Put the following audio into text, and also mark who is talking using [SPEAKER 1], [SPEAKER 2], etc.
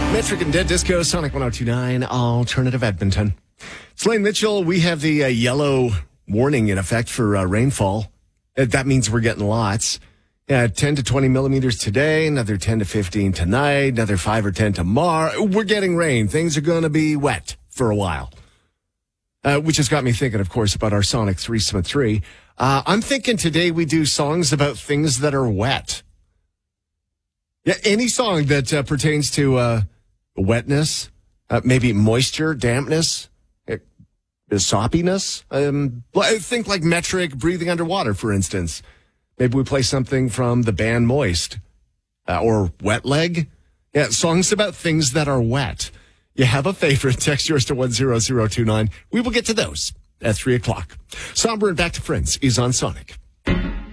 [SPEAKER 1] Metric and Dead Disco, Sonic 102.9, Alternative Edmonton. Slane Mitchell, we have the yellow warning in effect for rainfall. That means we're getting lots. 10 to 20 millimeters today, another 10 to 15 tonight, another 5 or 10 tomorrow. We're getting rain. Things are going to be wet for a while. Which has got me thinking, of course, about our Sonic 3 I'm thinking today we do songs about things that are wet. Yeah, any song that pertains to wetness, maybe moisture, dampness, soppiness. Think like Metric, Breathing Underwater, for instance. Maybe we play something from the band Moist or Wet Leg. Yeah, songs about things that are wet. You have a favorite, text yours to 10029. We will get to those at 3 o'clock. Somber and Back to Friends is on Sonic.